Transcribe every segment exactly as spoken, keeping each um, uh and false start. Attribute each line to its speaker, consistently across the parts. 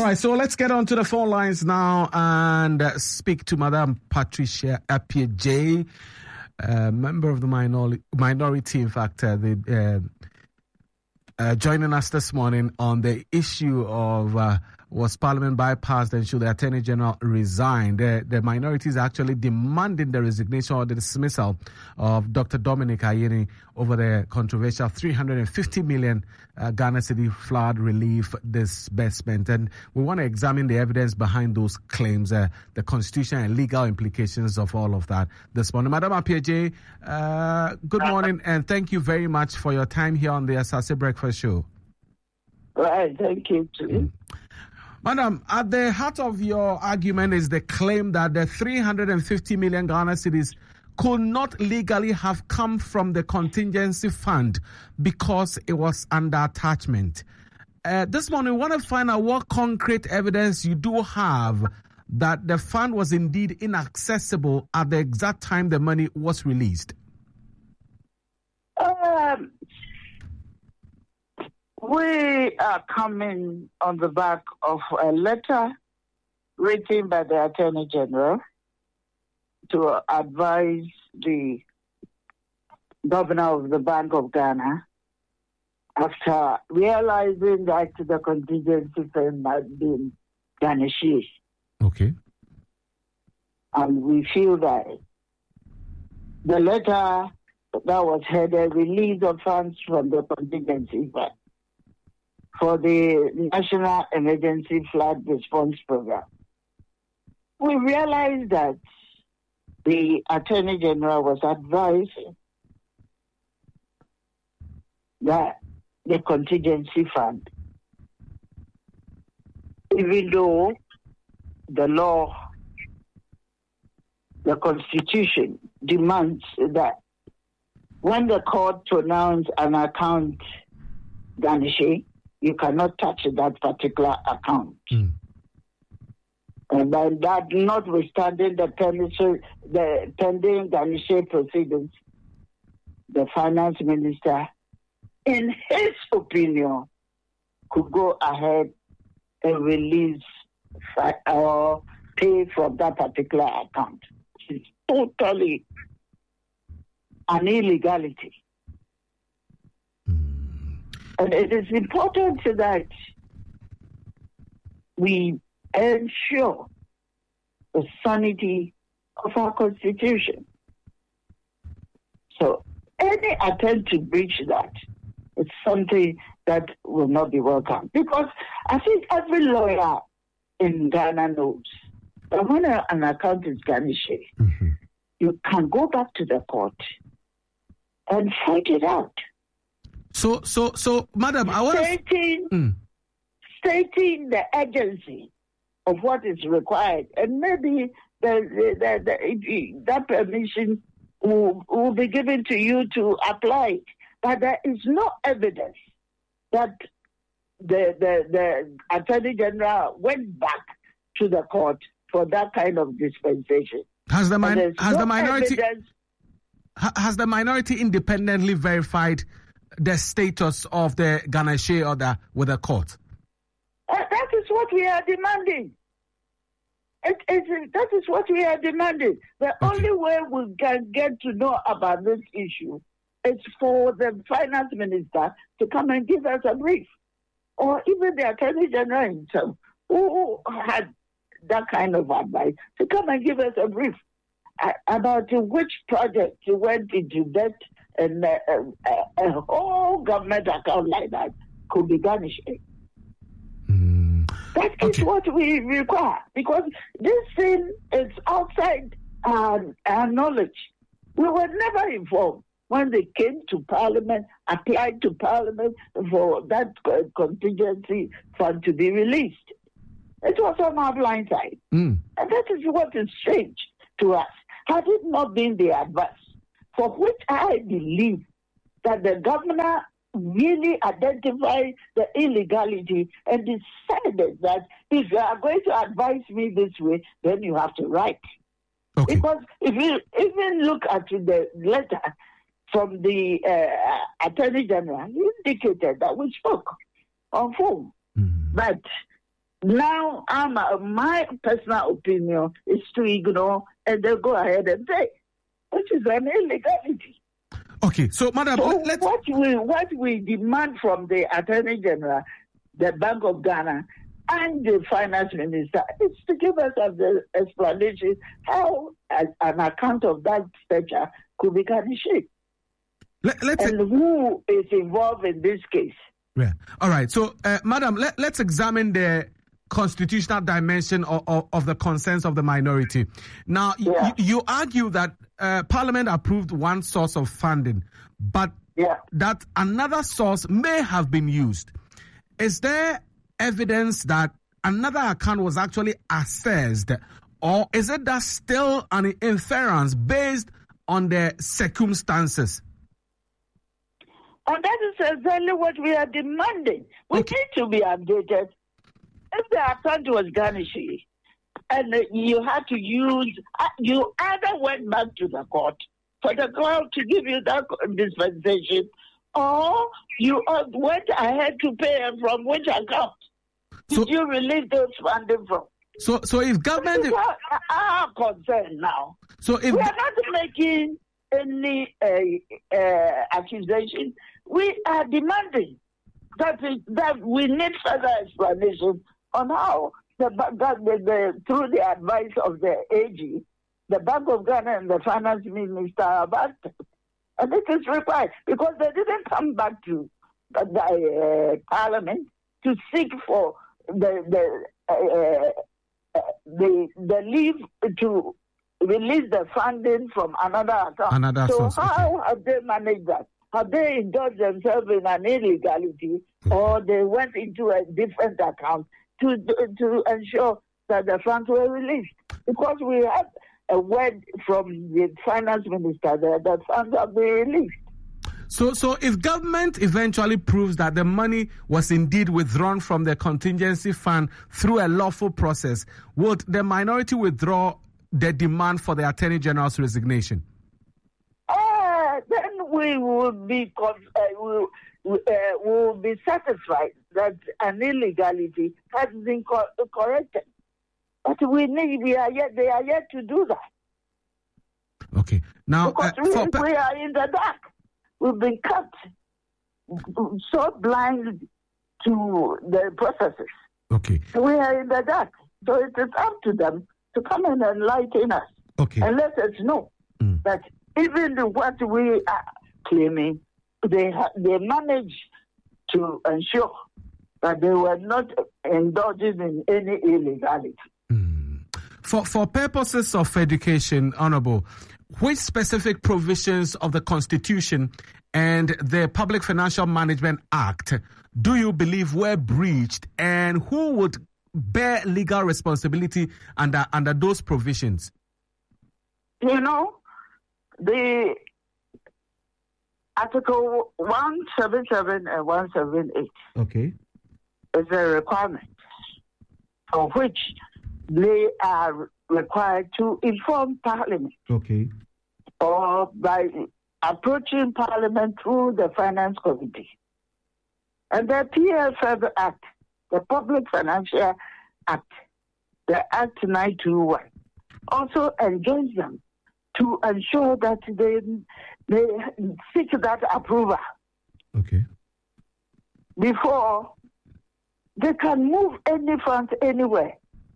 Speaker 1: right, so let's get on to the phone lines now and uh, speak to Madam Patricia Appiah-Gyei, uh, member of the minor- minority, in fact, uh, the, uh, uh, joining us this morning on the issue of uh, was Parliament bypassed and should the Attorney General resign? The, the minority is actually demanding the resignation or the dismissal of Doctor Dominic Ayine over the controversial three hundred fifty million uh, Ghana Cedi flood relief disbursement. And we want to examine the evidence behind those claims, uh, the constitutional and legal implications of all of that this morning. Madam Appiah-Gyei, uh, good morning and thank you very much for your time here on the Asase Breakfast Show.
Speaker 2: Right, thank you too. Mm.
Speaker 1: Madam, at the heart of your argument is the claim that the three hundred fifty million Ghana cedis could not legally have come from the contingency fund because it was under attachment. Uh, this morning, we want to find out what concrete evidence you do have that the fund was indeed inaccessible at the exact time the money was released.
Speaker 2: Um, we are coming on the back of a letter written by the Attorney General to advise the Governor of the Bank of Ghana after realizing that the contingency fund had been garnished.
Speaker 1: Okay.
Speaker 2: And we feel that the letter that was headed release of funds from the contingency fund for the National Emergency Flood Response Program. We realized that the Attorney General was advising that the contingency fund, even though the law, the Constitution demands that when the court pronounces an account garnishee, you cannot touch that particular account. Mm. And by that, notwithstanding the, permission, the pending garnishee proceedings, the finance minister, in his opinion, could go ahead and release or pay from that particular account. It's totally an illegality. And it is important that we ensure the sanity of our Constitution. So any attempt to breach that is something that will not be welcome. Because I think every lawyer in Ghana knows that when an account is garnished, mm-hmm. you can go back to the court and fight it out.
Speaker 1: So, so, so, Madam, I want
Speaker 2: stating,
Speaker 1: to... Mm.
Speaker 2: stating the urgency of what is required, and maybe the, the, the, the, that permission will, will be given to you to apply it. But there is no evidence that the, the, the Attorney General went back to the court for that kind of dispensation.
Speaker 1: Has the, min- has
Speaker 2: no
Speaker 1: the minority
Speaker 2: evidence.
Speaker 1: has the minority independently verified the status of the garnishee order with the court?
Speaker 2: Uh, that is what we are demanding. It, it, that is what we are demanding. The okay. only way we can get to know about this issue is for the finance minister to come and give us a brief, or even the Attorney General himself, who had that kind of advice, to come and give us a brief uh, about which project went into debt. And uh, uh, a whole government account like that could be garnished. Mm. That is okay. what we require, because this thing is outside our, our knowledge. We were never informed when they came to Parliament, applied to Parliament for that uh, contingency fund to be released. It was on our blind side. Mm. And that is what is strange to us. Had it not been the advice, for which I believe that the governor really identified the illegality and decided that if you are going to advise me this way, then you have to write. Okay. Because if you even look at the letter from the uh, Attorney General, he indicated that we spoke on phone. Mm. But Now, I'm, uh, my personal opinion is to ignore and then go ahead and pay, which is an illegality.
Speaker 1: Okay, so, Madam,
Speaker 2: so
Speaker 1: let's...
Speaker 2: what we what we demand from the Attorney General, the Bank of Ghana, and the Finance Minister is to give us an explanation how an account of that stature could be garnished.
Speaker 1: Let, let's
Speaker 2: and who is involved in this case.
Speaker 1: Yeah. All right. So, uh, Madam, let, let's examine the constitutional dimension of, of, of the concerns of the minority. Now, yeah. y- you argue that uh, Parliament approved one source of funding, but
Speaker 2: yeah.
Speaker 1: that another source may have been used. Is there evidence that another account was actually accessed, or is it that still an inference based on the circumstances?
Speaker 2: And that is exactly what we are demanding. We okay. need to be updated. If the account was garnished and you had to use, you either went back to the court for the court to give you that dispensation, or you went ahead to pay from which account so, did you release those funding from?
Speaker 1: So, so if government...
Speaker 2: This is our, our concern now.
Speaker 1: So if
Speaker 2: we are not making any uh, uh, accusation. We are demanding that we, that we need further explanation on how the, that the, the through the advice of the A G, the Bank of Ghana and the Finance Minister have acted. And it is required because they didn't come back to the, the uh, Parliament to seek for the the, uh, uh, the the leave to release the funding from another account.
Speaker 1: Another
Speaker 2: so
Speaker 1: source,
Speaker 2: how
Speaker 1: okay.
Speaker 2: have they managed that? Have they indulged themselves in an illegality,
Speaker 1: okay.
Speaker 2: or they went into a different account to to ensure that the funds were released? Because we have a word from the Finance Minister that the funds have been released.
Speaker 1: So, so if government eventually proves that the money was indeed withdrawn from the contingency fund through a lawful process, would the minority withdraw the demand for the Attorney General's resignation?
Speaker 2: Uh, then we will be uh, we, uh, will be satisfied that an illegality has been co- corrected. But we need we are yet they are yet to do that.
Speaker 1: Okay. Now
Speaker 2: because
Speaker 1: uh,
Speaker 2: we,
Speaker 1: for...
Speaker 2: we are in the dark. We've been cut so blind to the processes.
Speaker 1: Okay.
Speaker 2: We are in the dark. So it is up to them to come and enlighten us.
Speaker 1: Okay.
Speaker 2: And let us know
Speaker 1: mm.
Speaker 2: that even what we are claiming, they ha- they managed to ensure that they were not indulging in any illegality.
Speaker 1: Mm. For for purposes of education, Honourable, which specific provisions of the Constitution and the Public Financial Management Act do you believe were breached, and who would bear legal responsibility under under those provisions?
Speaker 2: You know, the Article one seventy-seven and one seventy-eight
Speaker 1: okay.
Speaker 2: is a requirement for which they are required to inform Parliament.
Speaker 1: Okay.
Speaker 2: Or by approaching Parliament through the Finance Committee. And the P F F Act, the Public Financial Act, the Act nine twenty-one, also enjoins them to ensure that they they seek that approval.
Speaker 1: Okay.
Speaker 2: Before they can move any funds anywhere.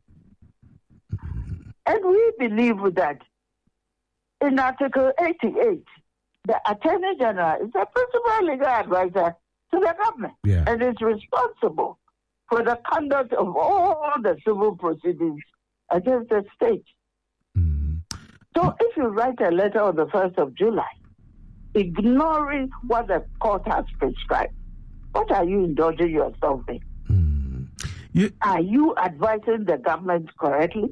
Speaker 2: And we believe that in Article eighty-eight, the Attorney General is the principal legal advisor to the government
Speaker 1: yeah.
Speaker 2: and is responsible for the conduct of all the civil proceedings against the state.
Speaker 1: Mm.
Speaker 2: So if you write a letter on the first of July, ignoring what the court has prescribed, what are you indulging yourself in?
Speaker 1: Mm. You...
Speaker 2: Are you advising the government correctly?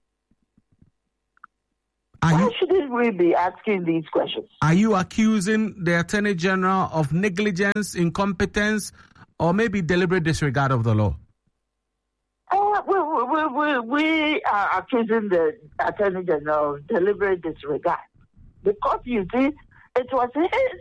Speaker 1: Are
Speaker 2: Why
Speaker 1: you,
Speaker 2: shouldn't we be asking these questions?
Speaker 1: Are you accusing the Attorney General of negligence, incompetence, or maybe deliberate disregard of the law?
Speaker 2: Uh, we, we, we, we are accusing the Attorney General of deliberate disregard. Because, you see, it was his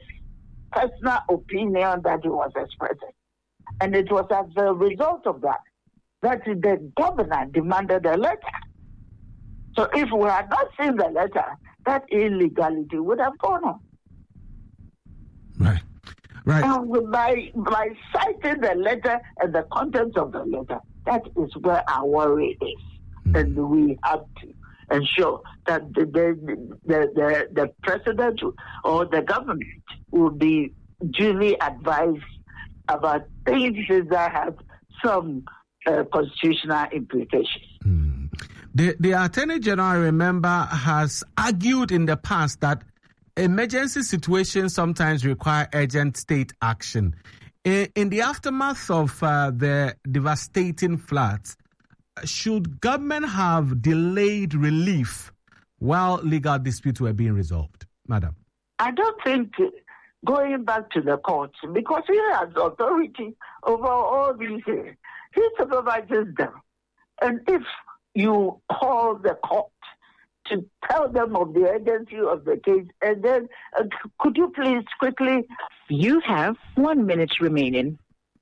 Speaker 2: personal opinion that he was expressing. And it was as a result of that that the governor demanded a letter. So if we had not seen the letter, that illegality would have gone on.
Speaker 1: Right. Right.
Speaker 2: And by, by citing the letter and the contents of the letter, that is where our worry is. Mm. And we have to ensure that the, the, the, the, the president or the government will be duly advised about things that have some uh, constitutional implications.
Speaker 1: Mm. The, the Attorney General, remember, has argued in the past that emergency situations sometimes require urgent state action. In, in the aftermath of uh, the devastating floods, should government have delayed relief while legal disputes were being resolved? Madam?
Speaker 2: I don't think going back to the courts, because he has authority over all these things. He supervises them. And if you call the court to tell them of the urgency of the case, and then uh, could you please quickly...
Speaker 3: You have one minute remaining.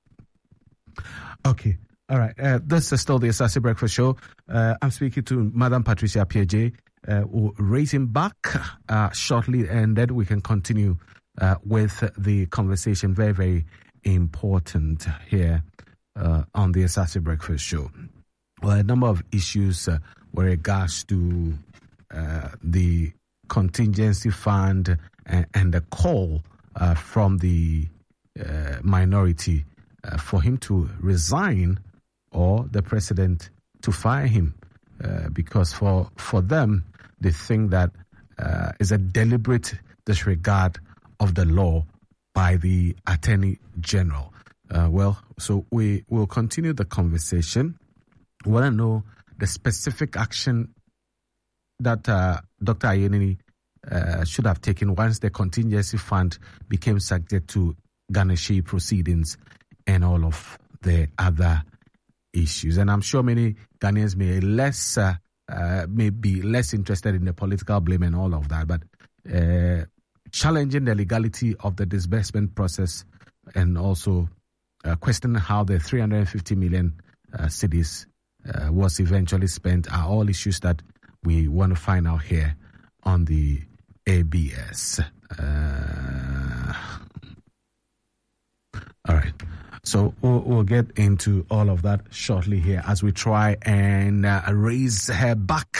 Speaker 1: Okay. All right. Uh, this is still the Asase Breakfast Show. Uh, I'm speaking to Madam Patricia Appiah-Gyei. Uh, we'll raise him back uh, shortly, and then we can continue uh, with the conversation. Very, very important here uh, on the Asase Breakfast Show. Well, a number of issues uh, with regards to uh, the contingency fund and, and the call uh, from the uh, minority uh, for him to resign or the president to fire him, uh, because for, for them, they think that uh, is a deliberate disregard of the law by the Attorney General. Uh, well, so we will continue the conversation. We want to know the specific action that uh, Doctor Ayeni uh, should have taken once the contingency fund became subject to Ganesha proceedings and all of the other issues. And I'm sure many Ghanaians may less uh, uh, may be less interested in the political blame and all of that, but uh, challenging the legality of the disbursement process and also uh, questioning how the three hundred fifty million uh, cedis uh, was eventually spent are all issues that we want to find out here on the A B S. Uh, all right. So we'll, we'll get into all of that shortly here as we try and uh, raise her back